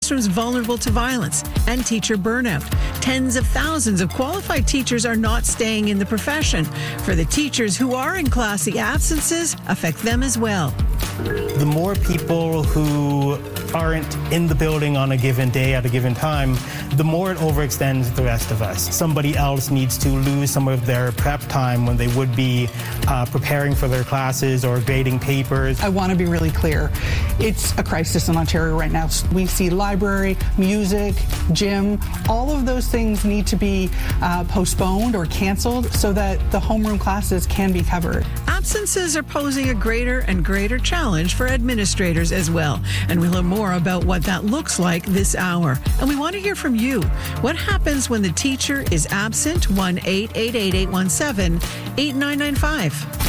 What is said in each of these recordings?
classrooms vulnerable to violence and teacher burnout. Tens of thousands of qualified teachers are not staying in the profession. For the teachers who are in class, the absences affect them as well. The more people who aren't in the building on a given day at a given time, the more it overextends the rest of us. Somebody else needs to lose some of their prep time when they would be preparing for their classes or grading papers. I want to be really clear. It's a crisis in Ontario right now. We see library, music, gym, all of those things need to be postponed or canceled so that the homeroom classes can be covered. Absences are posing a greater and greater challenge for administrators as well. And we'll hear more about what that looks like this hour. And we want to hear from you. What happens when the teacher is absent? 1-888-817-8995.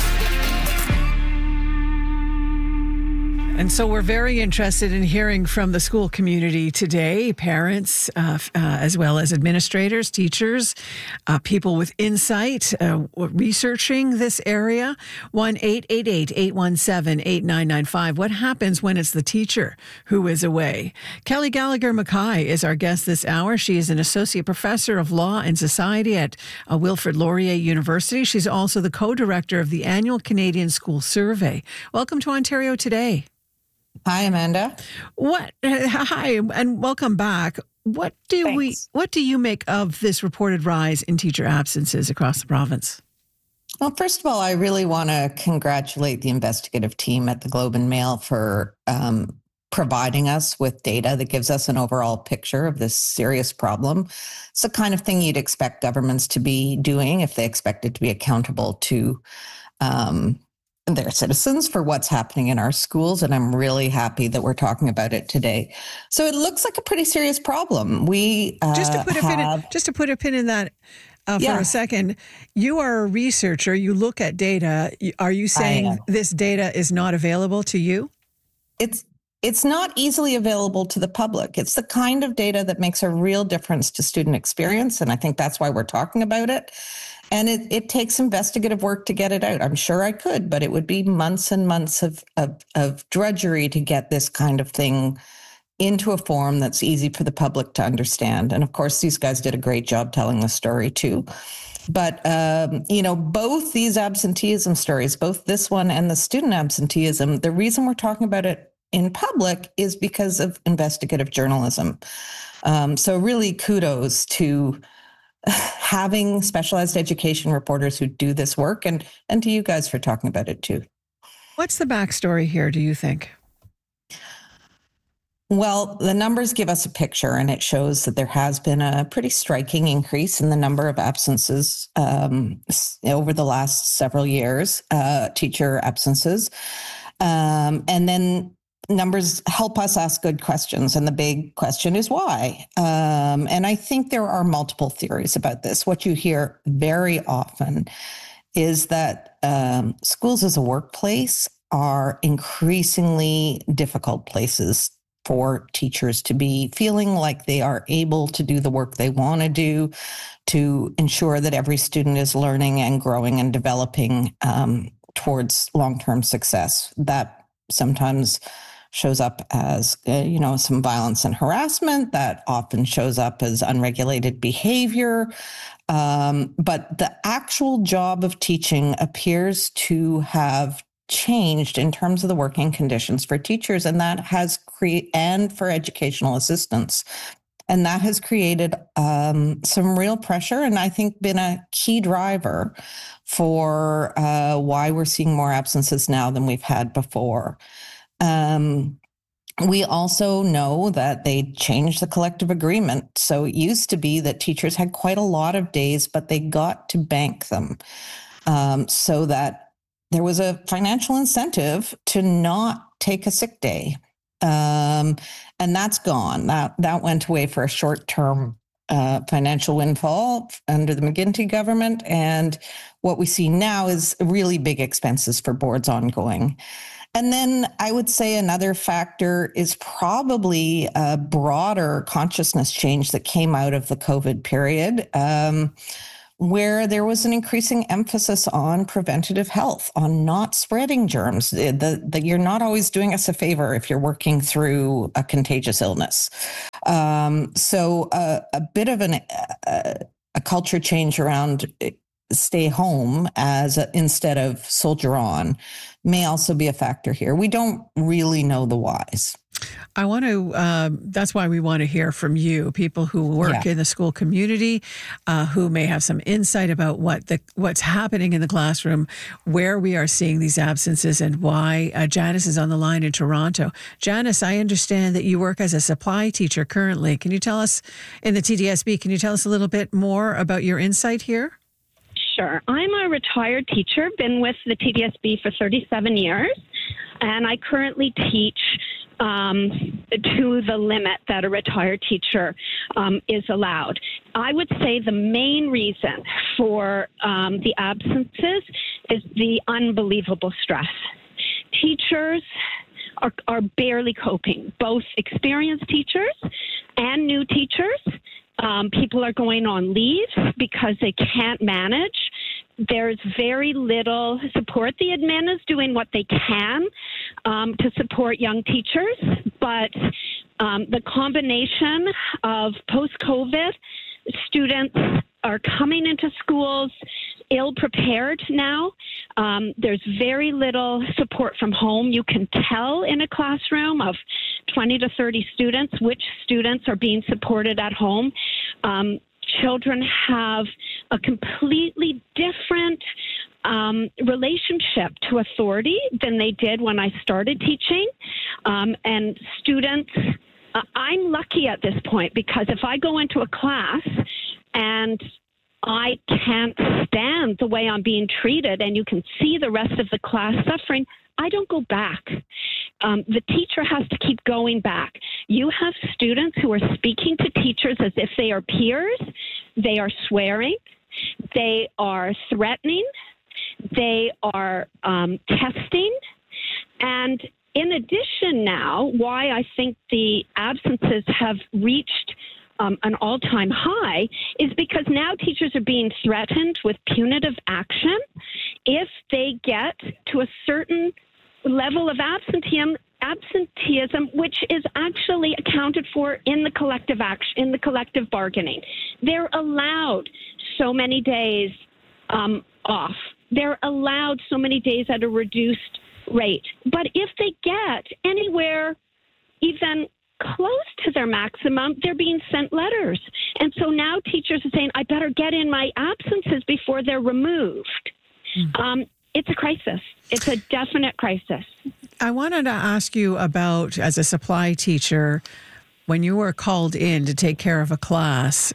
And so we're very interested in hearing from the school community today, parents, as well as administrators, teachers, people with insight, researching this area. 1-888-817-8995. What happens when it's the teacher who is away? Kelly Gallagher-Mackay is our guest this hour. She is an associate professor of law and society at Wilfrid Laurier University. She's also the co-director of the annual Canadian School Survey. Welcome to Ontario Today. Hi, Amanda. Hi, and welcome back. What do you make of this reported rise in teacher absences across the province? Well, first of all, I really want to congratulate the investigative team at the Globe and Mail for providing us with data that gives us an overall picture of this serious problem. It's the kind of thing you'd expect governments to be doing if they expected to be accountable to their citizens for what's happening in our schools. And I'm really happy that we're talking about it today. So it looks like a pretty serious problem. Just to put a pin in that for a second, you are a researcher. You look at data. Are you saying this data is not available to you? It's not easily available to the public. It's the kind of data that makes a real difference to student experience. And I think that's why we're talking about it. And it takes investigative work to get it out. I'm sure I could, but it would be months and months of drudgery to get this kind of thing into a form that's easy for the public to understand. And of course, these guys did a great job telling the story too. But, both these absenteeism stories, both this one and the student absenteeism, the reason we're talking about it in public is because of investigative journalism. So really kudos to having specialized education reporters who do this work and to you guys for talking about it too. What's the backstory here, do you think? Well, the numbers give us a picture, and it shows that there has been a pretty striking increase in the number of absences over the last several years, teacher absences. And then numbers help us ask good questions. And the big question is why? And I think there are multiple theories about this. What you hear very often is that schools as a workplace are increasingly difficult places for teachers to be feeling like they are able to do the work they want to do, to ensure that every student is learning and growing and developing towards long-term success. That sometimes shows up as, some violence and harassment. That often shows up as unregulated behavior. But the actual job of teaching appears to have changed in terms of the working conditions for teachers, and that has and for educational assistants. And that has created some real pressure, and I think been a key driver for why we're seeing more absences now than we've had before. We also know that they changed the collective agreement. So it used to be that teachers had quite a lot of days, but they got to bank them so that there was a financial incentive to not take a sick day. And that's gone. That went away for a short-term financial windfall under the McGuinty government. And what we see now is really big expenses for boards ongoing. And then I would say another factor is probably a broader consciousness change that came out of the COVID period, where there was an increasing emphasis on preventative health, on not spreading germs, that you're not always doing us a favor if you're working through a contagious illness. So a bit of a culture change around stay home instead of soldier on may also be a factor here. We don't really know the whys. I want to, that's why we want to hear from you, people who work in the school community, who may have some insight about what's happening in the classroom, where we are seeing these absences and why. Janice is on the line in Toronto. Janice, I understand that you work as a supply teacher currently. Can you tell us, in the TDSB, can you tell us a little bit more about your insight here? Sure. I'm a retired teacher, been with the TDSB for 37 years, and I currently teach to the limit that a retired teacher is allowed. I would say the main reason for the absences is the unbelievable stress. Teachers are barely coping, both experienced teachers and new teachers. People are going on leave because they can't manage. There's very little support. The admin is doing what they can to support young teachers, but the combination of post-COVID, students are coming into schools ill-prepared now. There's very little support from home. You can tell in a classroom of 20 to 30 students which students are being supported at home. Children have a completely different relationship to authority than they did when I started teaching. And students, I'm lucky at this point because if I go into a class and I can't stand the way I'm being treated and you can see the rest of the class suffering, I don't go back. The teacher has to keep going back. You have students who are speaking to teachers as if they are peers. They are swearing. They are threatening. They are testing. And in addition now, why I think the absences have reached an all-time high is because now teachers are being threatened with punitive action if they get to a certain level of absenteeism, which is actually accounted for in the collective action, in the collective bargaining. They're allowed so many days off. They're allowed so many days at a reduced rate. But if they get anywhere even close to their maximum, they're being sent letters. And so now teachers are saying, I better get in my absences before they're removed. It's a crisis. It's a definite crisis. I wanted to ask you about, as a supply teacher, when you were called in to take care of a class,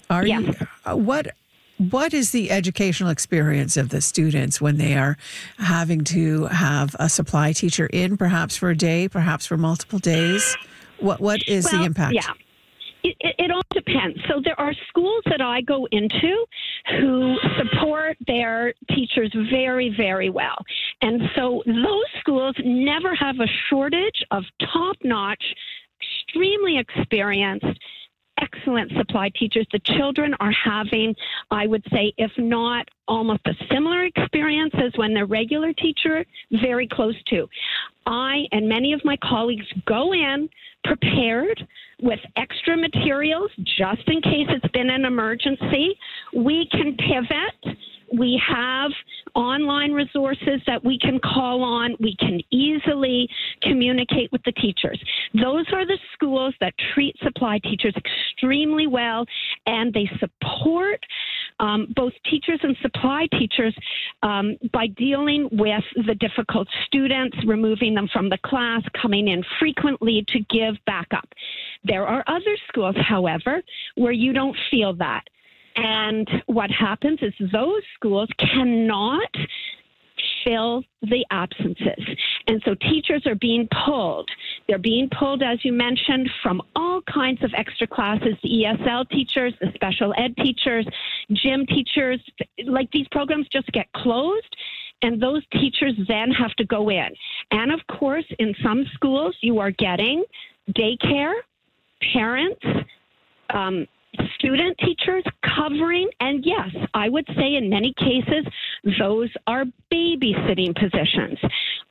what is the educational experience of the students when they are having to have a supply teacher in, perhaps for a day, perhaps for multiple days? What is the impact? Yeah. It all depends. So there are schools that I go into who support their teachers very, very well. And so those schools never have a shortage of top-notch, extremely experienced, excellent supply teachers. The children are having, I would say, if not almost a similar experience as when their regular teacher, very close to. I and many of my colleagues go in prepared with extra materials just in case it's been an emergency. We can pivot. We have online resources that we can call on. We can easily communicate with the teachers. Those are the schools that treat supply teachers extremely well, and they support both teachers and supply teachers by dealing with the difficult students, removing them from the class, coming in frequently to give backup. There are other schools, however, where you don't feel that. And what happens is those schools cannot fill the absences. And so teachers are being pulled. They're being pulled, as you mentioned, from all kinds of extra classes, the ESL teachers, the special ed teachers, gym teachers. Like, these programs just get closed, and those teachers then have to go in. And of course, in some schools, you are getting daycare, parents, student teachers covering, and yes, I would say in many cases, those are babysitting positions.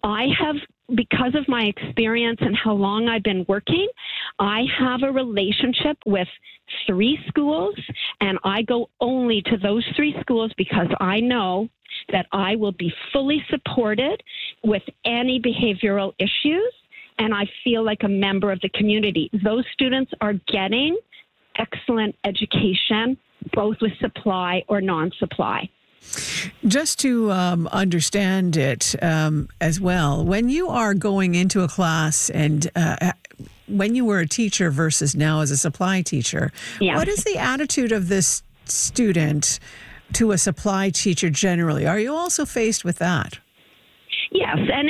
because of my experience and how long I've been working, I have a relationship with 3 schools, and I go only to those 3 schools because I know that I will be fully supported with any behavioral issues, and I feel like a member of the community. Those students are getting excellent education, both with supply or non-supply. Just to understand it as well, when you are going into a class and when you were a teacher versus now as a supply teacher, what is the attitude of this student to a supply teacher generally? Are you also faced with that? Yes, and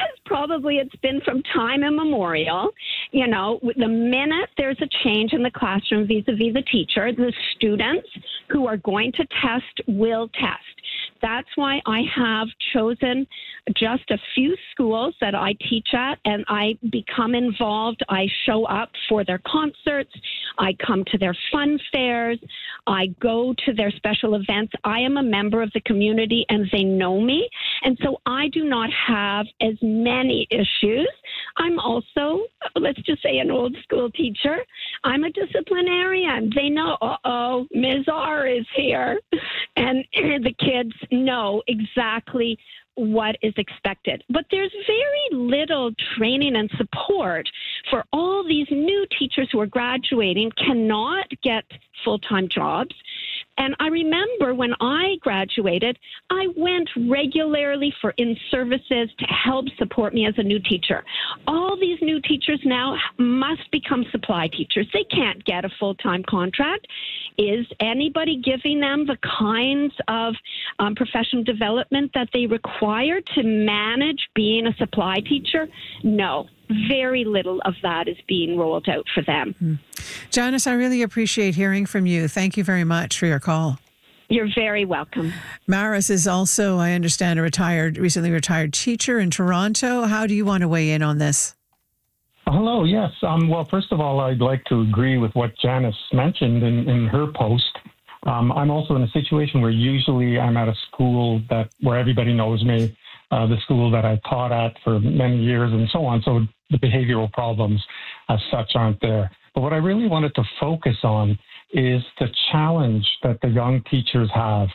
it's been from time immemorial. You know, the minute there's a change in the classroom vis-a-vis the teacher, the students who are going to test will test. That's why I have chosen just a few schools that I teach at, and I become involved. I show up for their concerts. I come to their fun fairs. I go to their special events. I am a member of the community, and they know me. And so I do not have as many issues. I'm also, let's just say, an old school teacher. I'm a disciplinarian. They know, Ms. R is here. And the kids know exactly what is expected. But there's very little training and support for all these new teachers who are graduating, cannot get full-time jobs. And I remember when I graduated, I went regularly for in-services to help support me as a new teacher. All these new teachers now must become supply teachers. They can't get a full-time contract. Is anybody giving them the kinds of professional development that they require to manage being a supply teacher? No. Very little of that is being rolled out for them. Janice, I really appreciate hearing from you. Thank you very much for your call. You're very welcome. Maris is also, I understand, a recently retired teacher in Toronto. How do you want to weigh in on this? Hello, yes. Well, first of all, I'd like to agree with what Janice mentioned in her post. I'm also in a situation where usually I'm at a school where everybody knows me, the school that I taught at for many years and so on. So the behavioral problems as such aren't there. But what I really wanted to focus on is the challenge that the young teachers have.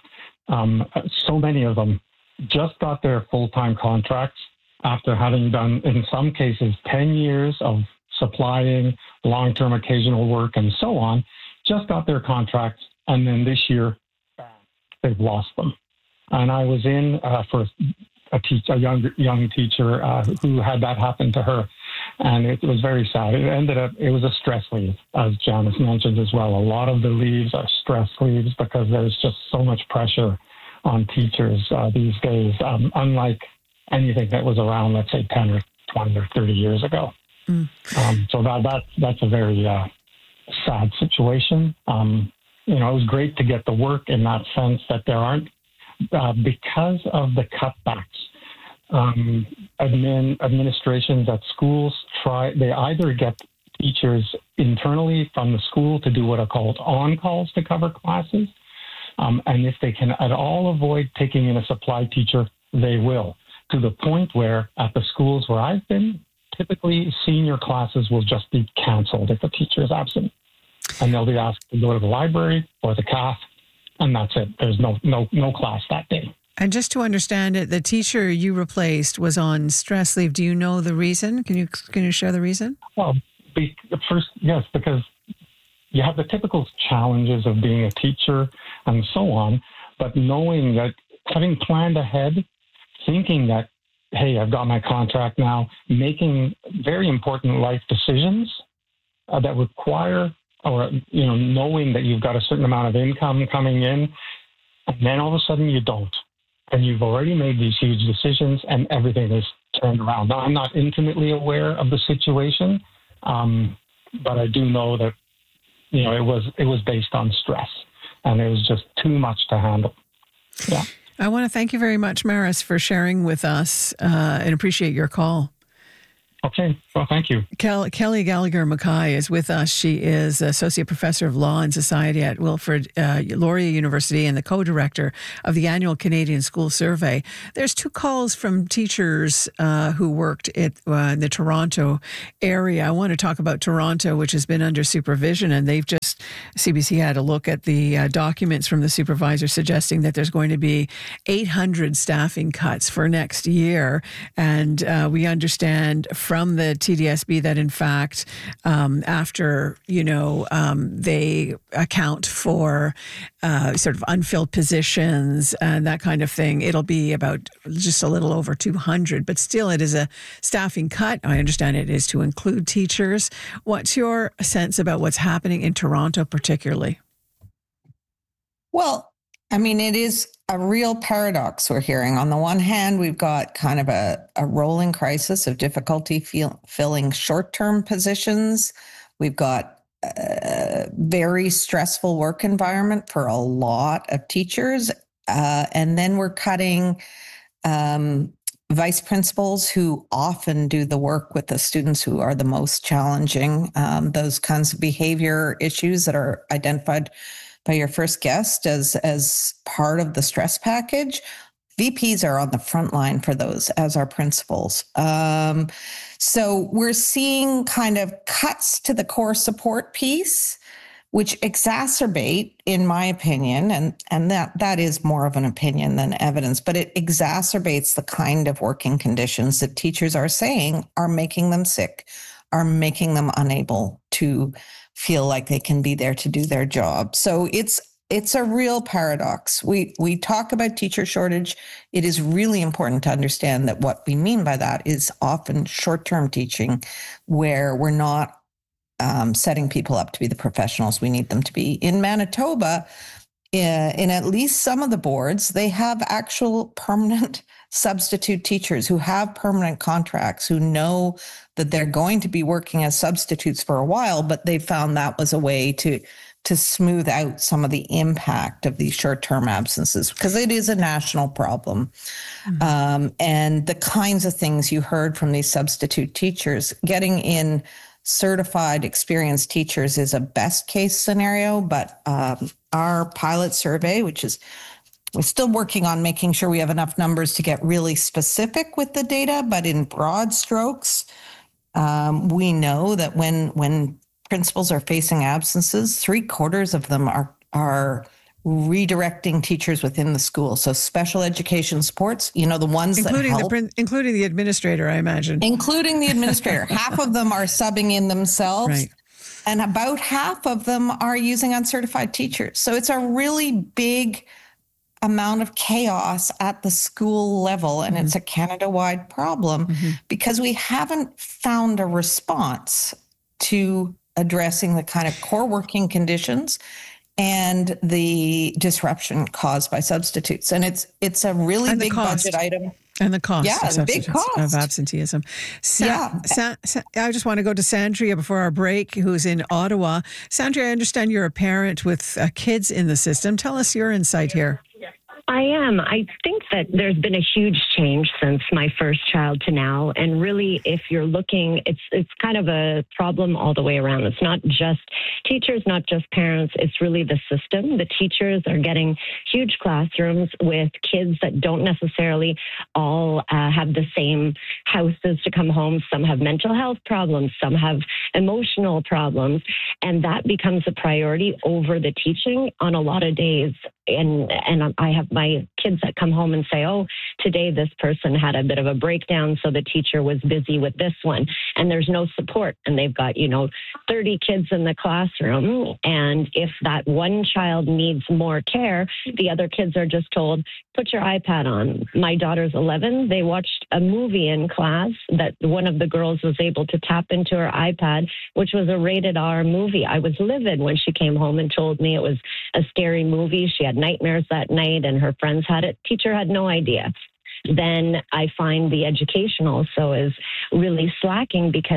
So many of them just got their full-time contracts after having done, in some cases, 10 years of supplying long-term occasional work and so on, just got their contracts, and then this year, bam, they've lost them. And I was in for a young teacher who had that happen to her, and it was very sad. It was a stress leave, as Janice mentioned as well. A lot of the leaves are stress leaves because there's just so much pressure on teachers these days, unlike anything that was around, let's say, 10 or 20 or 30 years ago. So that's a very sad situation. It was great to get the work in that sense that there aren't, because of the cutbacks, administrations at schools they either get teachers internally from the school to do what are called on-calls to cover classes, and if they can at all avoid taking in a supply teacher, they will, to the point where at the schools where I've been, typically senior classes will just be canceled if a teacher is absent, and they'll be asked to go to the library or the CAF, and that's it. There's no class that day. And just to understand it, the teacher you replaced was on stress leave. Do you know the reason? Can you share the reason? Well, first, yes, because you have the typical challenges of being a teacher and so on, but knowing that, having planned ahead, thinking that, hey, I've got my contract now, making very important life decisions that require, or knowing that you've got a certain amount of income coming in, and then all of a sudden you don't. And you've already made these huge decisions and everything is turned around. Now, I'm not intimately aware of the situation, but I do know that, it was based on stress and it was just too much to handle. Yeah. I want to thank you very much, Maris, for sharing with us and appreciate your call. Okay. Well, thank you. Kelly Gallagher Mackay is with us. She is Associate Professor of Law and Society at Wilfrid Laurier University and the co-director of the annual Canadian School Survey. There's 2 calls from teachers who worked in the Toronto area. I want to talk about Toronto, which has been under supervision, and CBC had a look at the documents from the supervisor suggesting that there's going to be 800 staffing cuts for next year. And we understand from the TDSB that, in fact, after, they account for sort of unfilled positions and that kind of thing, it'll be about just a little over 200. But still, it is a staffing cut. I understand it is to include teachers. What's your sense about what's happening in Toronto particularly? Well, I mean, it is a real paradox we're hearing. On the one hand, we've got kind of a rolling crisis of difficulty filling short-term positions. We've got a very stressful work environment for a lot of teachers. And then we're cutting vice principals who often do the work with the students who are the most challenging, those kinds of behavior issues that are identified by your first guest as part of the stress package. VPs are on the front line for those, as are principals. So we're seeing kind of cuts to the core support piece, which exacerbate, in my opinion, and that is more of an opinion than evidence, but it exacerbates the kind of working conditions that teachers are saying are making them sick, are making them unable to feel like they can be there to do their job. So it's a real paradox. We talk about teacher shortage. It is really important to understand that what we mean by that is often short-term teaching, where we're not setting people up to be the professionals we need them to be. In Manitoba, in at least some of the boards, they have actual permanent substitute teachers who have permanent contracts, who know that they're going to be working as substitutes for a while, but they found that was a way to smooth out some of the impact of these short-term absences, because it is a national problem. Mm-hmm. And the kinds of things you heard from these substitute teachers, getting in certified, experienced teachers is a best case scenario, but our pilot survey, we're still working on making sure we have enough numbers to get really specific with the data, but in broad strokes, we know that when principals are facing absences, 3/4 of them are redirecting teachers within the school. So special education supports, the ones including that help. Including the administrator, I imagine. Including the administrator. Half of them are subbing in themselves. Right. And about half of them are using uncertified teachers. So it's a really big amount of chaos at the school level. And it's a Canada-wide problem because we haven't found a response to addressing the kind of core working conditions and the disruption caused by substitutes. And it's a really big budget item. And the cost of absenteeism. I just want to go to Sandria before our break, who's in Ottawa. Sandria, I understand you're a parent with kids in the system. Tell us your insight here. I am. I think that there's been a huge change since my first child to now. And really, if you're looking, it's kind of a problem all the way around. It's not just teachers, not just parents. It's really the system. The teachers are getting huge classrooms with kids that don't necessarily all have the same houses to come home. Some have mental health problems. Some have emotional problems. And that becomes a priority over the teaching on a lot of days. And I have my kids that come home and say, oh, today this person had a bit of a breakdown, so the teacher was busy with this one. And there's no support. And they've got, 30 kids in the classroom. And if that one child needs more care, the other kids are just told, put your iPad on. My daughter's 11. They watched a movie in class that one of the girls was able to tap into her iPad, which was a rated R movie. I was livid when she came home and told me it was a scary movie. She had nightmares that night and her friends had it. Teacher had no idea. Then I find the education also is really slacking because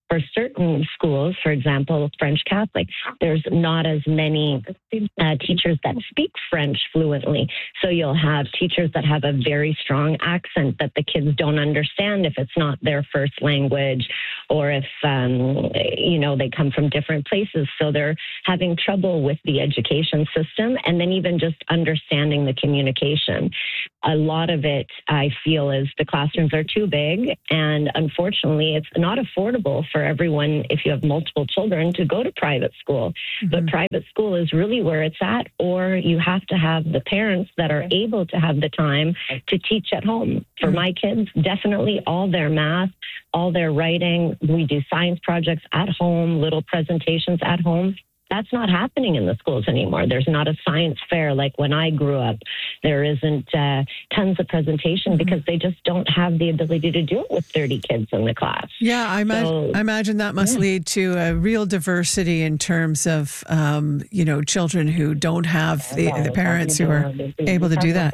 for certain schools, for example, French Catholic, there's not as many teachers that speak French fluently. So you'll have teachers that have a very strong accent that the kids don't understand if it's not their first language, or if, they come from different places. So they're having trouble with the education system, and then even just understanding the communication. A lot of it, I feel, is the classrooms are too big, and unfortunately, it's not affordable for everyone if you have multiple children to go to private school. Mm-hmm. But private school is really where it's at, or you have to have the parents that are able to have the time to teach at home. For my kids, definitely all their math, all their writing. We do science projects at home, little presentations at home. That's not happening in the schools anymore. There's not a science fair like when I grew up. There isn't tons of presentation because they just don't have the ability to do it with 30 kids in the class. Yeah, I imagine that must lead to a real diversity in terms of, children who don't have the parents who are able to do that.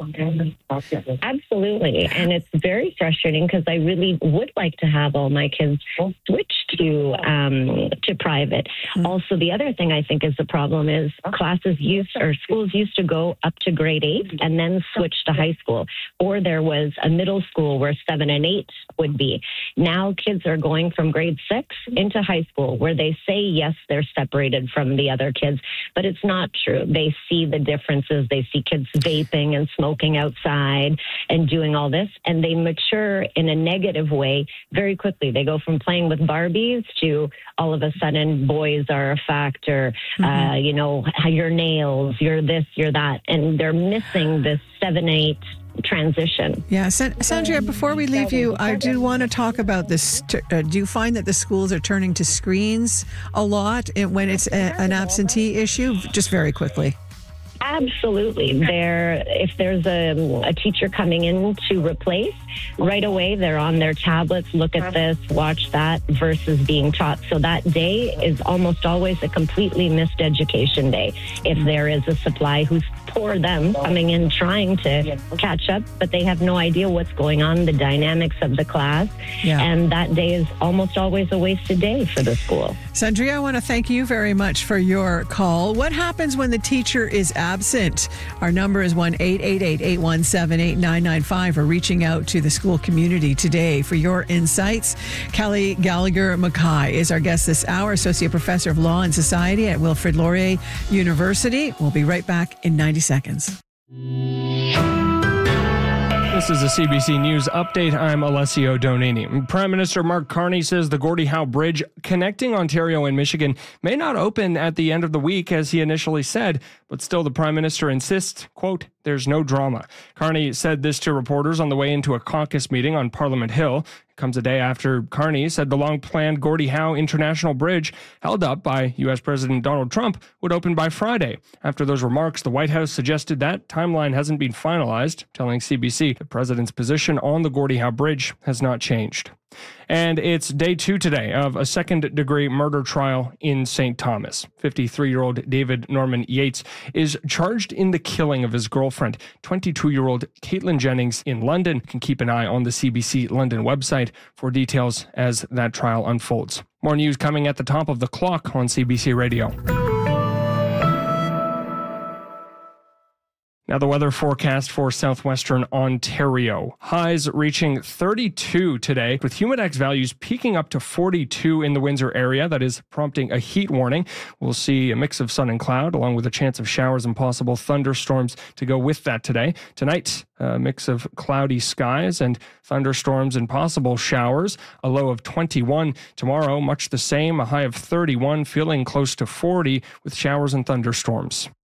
Absolutely. And it's very frustrating because I really would like to have all my kids switch to private. Mm-hmm. Also, the other thing I think is the problem is schools used to go up to grade 8 and then switch to high school, or there was a middle school where 7 and 8 would be. Now kids are going from grade 6 into high school where they say, yes, they're separated from the other kids, but it's not true. They see the differences. They see kids vaping and smoking outside and doing all this, and they mature in a negative way very quickly. They go from playing with Barbies to all of a sudden boys are a factor. Your nails, you're this, you're that, and they're missing this 7-8 transition. Yeah, Sandria, before we leave you, I do want to talk about this. Do you find that the schools are turning to screens a lot when it's an absentee issue? Just very quickly. Absolutely. If there's a teacher coming in to replace, right away they're on their tablets, look at this, watch that, versus being taught. So that day is almost always a completely missed education day. If there is a supply who's poor them coming in trying to catch up, but they have no idea what's going on, the dynamics of the class. Yeah. And that day is almost always a wasted day for the school. Sandria, I want to thank you very much for your call. What happens when the teacher is absent? Our number is 1-888-817-8995, or reaching out to the school community today for your insights. Kelly Gallagher Mackay is our guest this hour, Associate Professor of Law and Society at Wilfrid Laurier University. We'll be right back in 90 seconds. This is a CBC News update. I'm Alessio Donini. Prime Minister Mark Carney says the Gordie Howe Bridge connecting Ontario and Michigan may not open at the end of the week as he initially said, but still the Prime Minister insists, quote, there's no drama. Carney said this to reporters on the way into a caucus meeting on Parliament Hill. It comes a day after Carney said the long-planned Gordie Howe International Bridge, held up by U.S. President Donald Trump, would open by Friday. After those remarks, the White House suggested that timeline hasn't been finalized, telling CBC the president's position on the Gordie Howe Bridge has not changed. And it's day 2 today of a second-degree murder trial in St. Thomas. 53-year-old David Norman Yates is charged in the killing of his girlfriend, 22-year-old Caitlin Jennings, in London. You can keep an eye on the CBC London website for details as that trial unfolds. More news coming at the top of the clock on CBC Radio. Now the weather forecast for southwestern Ontario. Highs reaching 32 today, with humidex values peaking up to 42 in the Windsor area. That is prompting a heat warning. We'll see a mix of sun and cloud, along with a chance of showers and possible thunderstorms to go with that today. Tonight, a mix of cloudy skies and thunderstorms and possible showers. A low of 21. Tomorrow, much the same, a high of 31, feeling close to 40 with showers and thunderstorms.